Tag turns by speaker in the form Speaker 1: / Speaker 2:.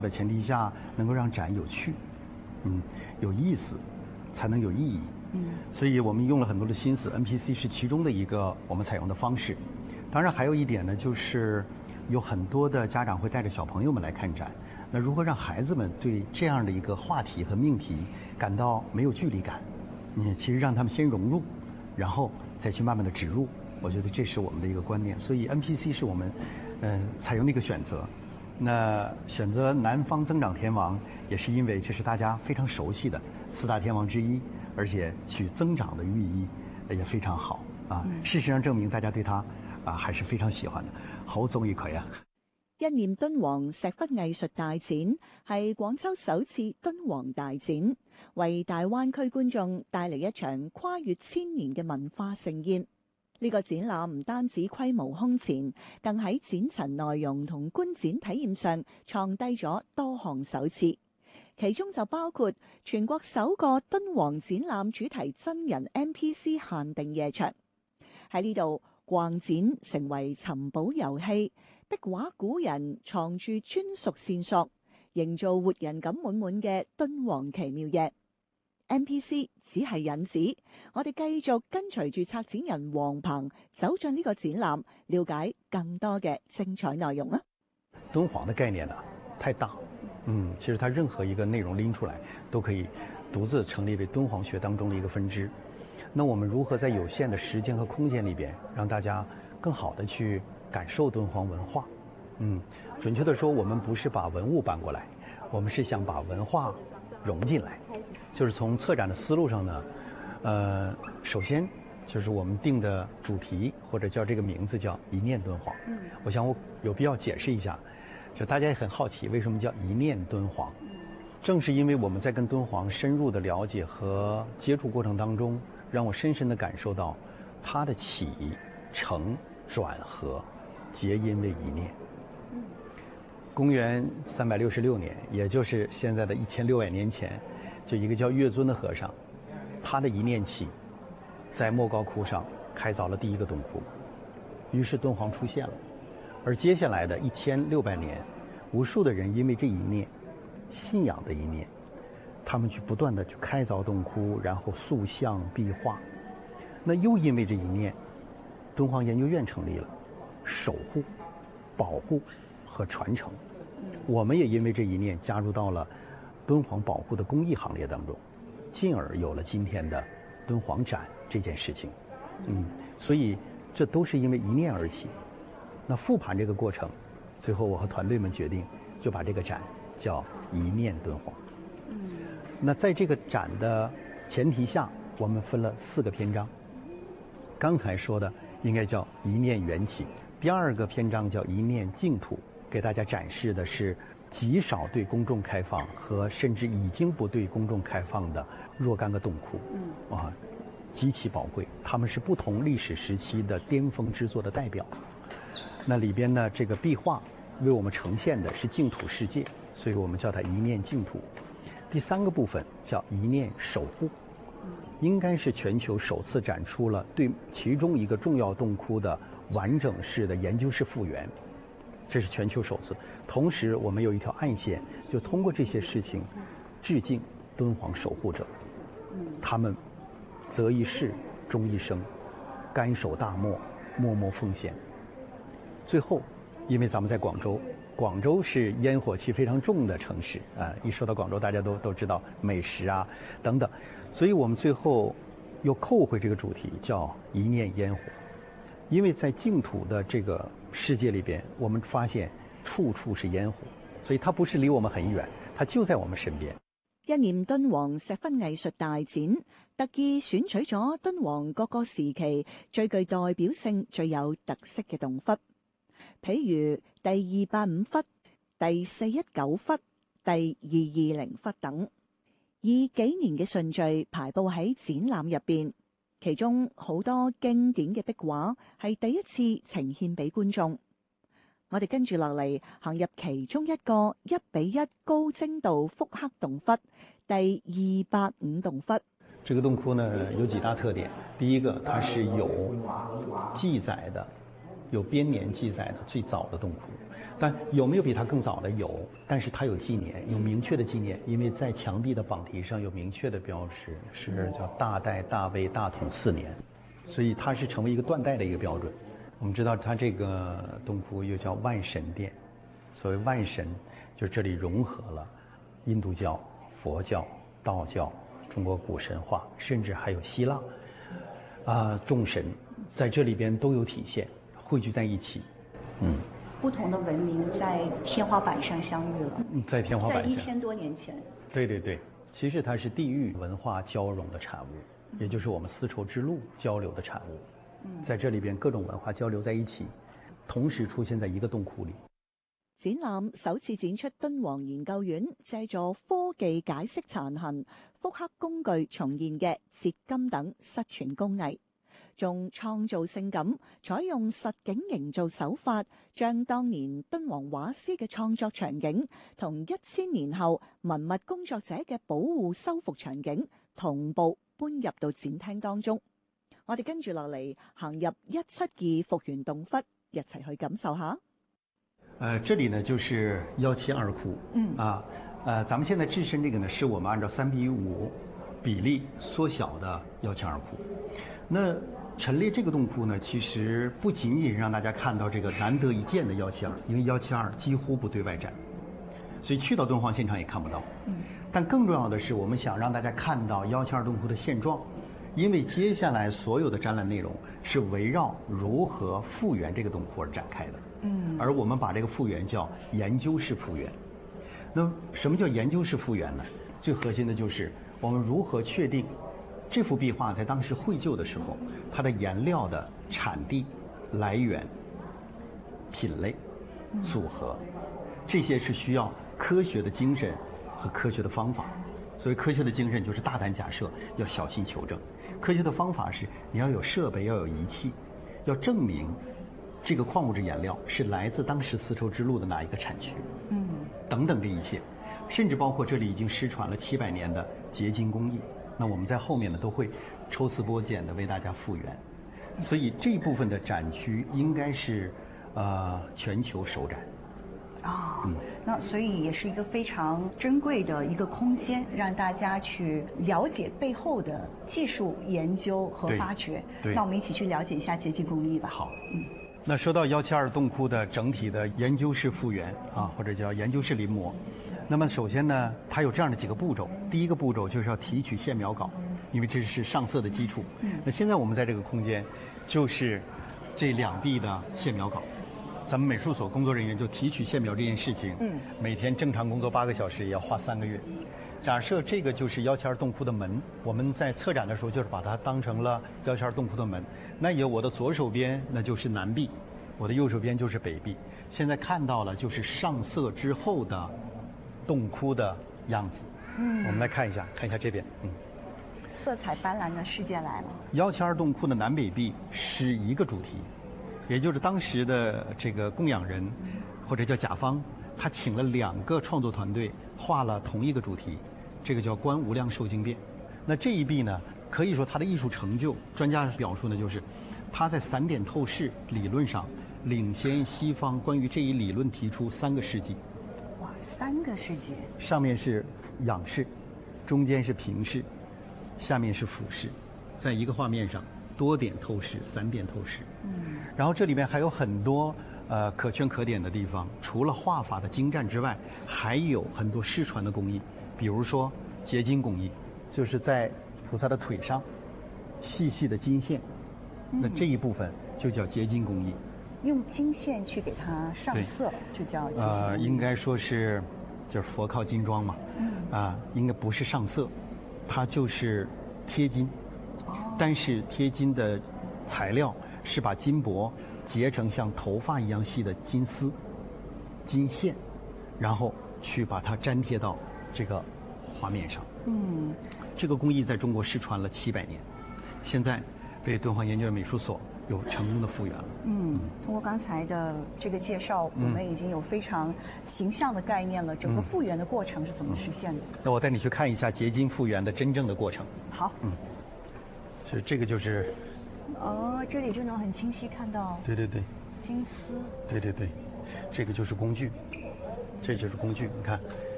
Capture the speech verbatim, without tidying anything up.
Speaker 1: 的前提下，能够让展有趣，嗯，有意思，才能有意义。嗯，所以我们用了很多的心思 ，N P C 是其中的一个我们采用的方式。当然还有一点呢，就是有很多的家长会带着小朋友们来看展。那如何让孩子们对这样的一个话题和命题感到没有距离感？你其实让他们先融入，然后再去慢慢的植入。我觉得这是我们的一个观念。所以 N P C 是我们，嗯、呃，采用的一个选择。那选择南方增长天王，也是因为这是大家非常熟悉的四大天王之一，而且取增長的寓意也非常好啊。事實上證明大家對他啊還是非常喜歡的，好中意佢啊！
Speaker 2: 一念敦煌石窟藝術大展係廣州首次敦煌大展，為大灣區觀眾帶嚟一場跨越千年嘅文化盛宴。呢個展覽唔單止規模空前，更喺展陳內容同觀展體驗上創低咗多項首次，其中就包括全國首個敦煌展覽主題真人 N P C 限定夜場。喺呢度逛展成為尋寶遊戲，壁畫古人藏住專屬線索，營造活人感滿滿嘅敦煌奇妙夜。N P C 只係引子，我哋繼續跟隨住策展人黃鵬走進呢個展覽，了解更多嘅精彩內容啊！
Speaker 1: 敦煌的概念呢，太大，嗯，其實它任何一個內容拎出來，都可以獨自成立為敦煌學當中的一個分支。那我們如何在有限的時間和空間裏邊，讓大家更好的去感受敦煌文化？嗯，準確的說，我們不是把文物搬過來，我們是想把文化融進來。就是從策展的思路上呢，呃，首先就是我們定的主題或者叫這個名字叫一念敦煌。嗯，我想我有必要解釋一下，就大家也很好奇為什麼叫一念敦煌。正是因為我們在跟敦煌深入的了解和接觸過程當中，讓我深深的感受到它的起承轉合皆因為一念。公元三百六十六年，也就是現在的一千六百年前，就一個叫月尊的和尚，他的一念起，在莫高窟上開鑿了第一個洞窟，於是敦煌出現了。而接下來的一千六百年，無數的人因為這一念，信仰的一念，他們去不斷的去開鑿洞窟，然後塑像壁畫。那又因為這一念，敦煌研究院成立了，守護、保護和傳承。我們也因為這一念加入到了敦煌保護的公益行列當中，進而有了今天的敦煌展這件事情。嗯，所以這都是因為一念而起。那復盤這個過程，最後我和團隊們決定就把這個展叫一念敦煌。嗯，那在這個展的前提下，我們分了四個篇章。剛才說的應該叫一念緣起，第二個篇章叫一念淨土，給大家展示的是極少對公眾開放和甚至已經不對公眾開放的若干個洞窟。嗯，啊，極其寶貴，他們是不同歷史時期的巔峰之作的代表。那裡邊呢，這個壁畫為我們呈現的是淨土世界，所以我們叫它一念淨土。第三個部分叫一念守護，應該是全球首次展出了對其中一個重要洞窟的完整式的研究式復原，這是全球首次。同時我們有一條暗線，就通過這些事情致敬敦煌守護者，他們擇一世終一生，甘守大漠，默默奉獻。最後因為咱們在廣州，廣州是煙火氣非常重的城市啊，一說到廣州大家都都知道美食啊等等，所以我們最後又扣回這個主題叫一念煙火。因為在淨土的這個世界裏邊，我們發現處處是煙火，所以它不是離我們很遠，它就在我們身邊。
Speaker 2: 一念敦煌石窟藝術大展特意選取咗敦煌各個時期最具代表性、最有特色嘅洞窟，譬如第二八五窟、第四一九窟、第二二零窟等，以幾年嘅順序排佈喺展覽入邊。其中好多經典嘅壁畫係第一次呈現俾觀眾。我哋跟住落嚟行入其中一個一比一高精度複刻洞窟，第二八五洞窟。
Speaker 1: 這個洞窟呢有幾大特點。第一個，它是有記載的，有編年記載的最早的洞窟。 但有没有比它更早的？有，但是它有纪年，有明确的纪年，因为在墙壁的榜题上有明确的标识，是叫大代大魏大统四年，所以它是成为一个断代的一个标准。我们知道它这个洞窟又叫万神殿，所谓万神，就是这里融合了印度教、佛教、道教、中国古神话，甚至还有希腊啊众神在这里边都有体现，汇聚在一起。嗯。
Speaker 2: 不同的文明在天花板上相遇了，
Speaker 1: 在天花板上，
Speaker 2: 在一千多年前。
Speaker 1: 对对对，其实它是地域文化交融的产物，也就是我们丝绸之路交流的产物。嗯，在这里邊各種文化交流在一起，同時出現在一個洞窟裏。
Speaker 2: 展覽首次展出敦煌研究院借助科技解釋殘痕、複刻工具重現嘅折金等失傳工藝，仲創造性咁採用實景營造手法，將當年敦煌畫師嘅創作場景同一千年後文物工作者嘅保護修復場景同步搬入到展廳當中。我哋跟住落嚟行入一七二復原洞窟，一齊去感受下。
Speaker 1: 呃，這裡呢就是幺七二窟，嗯啊，呃，咱們現在置身這個呢，是我們按照三比五比例縮小的幺七二窟。那陳列這個洞窟呢，其實不僅僅讓大家看到這個難得一見的幺七二，因為幺七二幾乎不對外展，所以去到敦煌現場也看不到。嗯，但更重要的是，我們想讓大家看到幺七二洞窟的現狀，因為接下來所有的展覽內容是圍繞如何復原這個洞窟而展開的。嗯，而我們把這個復原叫研究式復原。那什麼叫研究式復原呢？最核心的就是我們如何確定這幅壁畫在當時繪就的時候，它的顏料的產地、來源、品類、組合，這些是需要科學的精神和科學的方法。所以科學的精神就是大膽假設，要小心求證。科學的方法是你要有設備，要有儀器，要證明這個礦物質顏料是來自當時絲綢之路的哪一個產區，嗯，等等這一切，甚至包括這裡已經失傳了七百年的結晶工藝。那我們在後面呢都會抽絲剝繭的為大家復原，所以這一部分的展區應該是呃全球首展。
Speaker 2: 啊、哦，嗯，那所以也是一個非常珍貴的一個空間，讓大家去了解背後的技術研究和發掘。對，那我們一起去了解一下結晶工藝吧。
Speaker 1: 好，嗯，那說到幺七二洞窟的整體的研究式復原啊，或者叫研究式臨摹，那麼首先呢，它有這樣的幾個步驟。第一個步驟就是要提取線描稿，因為這是上色的基礎。嗯，那現在我們在這個空間，就是這兩壁的線描稿。咱們美術所工作人員就提取線描這件事情，嗯，每天正常工作八個小時，也要花三個月。假設這個就是幺七二洞窟的門，我們在策展的時候就是把它當成了幺七二洞窟的門。那有我的左手邊那就是南壁，我的右手邊就是北壁。現在看到了就是上色之後的洞窟的樣子。嗯，我們來看一下，看一下這邊，嗯，
Speaker 2: 色彩斑斕的世界來了。
Speaker 1: 幺七二洞窟的南北壁是一個主題。也就是當時的這個供養人，或者叫甲方，他請了兩個創作團隊畫了同一個主題，這個叫觀無量壽經變。那這一壁呢，可以說它的藝術成就，專家表述呢，就是它在散點透視理論上領先西方。關於這一理論提出三個世紀。
Speaker 2: 哇，三個世紀！上
Speaker 1: 面是仰視，中間是平視，下面是俯視，在一個畫面上多點透視，散點透視。嗯。然後這裡面還有很多呃可圈可點的地方，除了畫法的精湛之外，還有很多失傳的工藝，比如說結晶工藝，就是在菩薩的腿上細細的金線，那這一部分就叫結晶工藝。
Speaker 2: 用金線去給它上色，就叫結晶工藝。
Speaker 1: 呃，應該說是就是佛靠金裝嘛，嗯，啊，應該不是上色，它就是貼金，哦，但是貼金的材料是把金箔結成像頭髮一樣細的金絲、金線，然後去把它粘貼到這個畫面上。嗯，這個工藝在中國失傳了七百年，現在被敦煌研究院美術所有成功的復原了。
Speaker 2: 嗯，通過剛才的這個介紹，我們已經有非常形象的概念了。整個復原的過程是怎麼實現的？
Speaker 1: 嗯，那我帶你去看一下結晶復原的真正的過程。
Speaker 2: 好。
Speaker 1: 嗯，所以這個就是。
Speaker 2: 哦，這裡就能很清晰看到。
Speaker 1: 對對對，
Speaker 2: 金絲。
Speaker 1: 對對對， 这个就是工具，这就是工具。你看，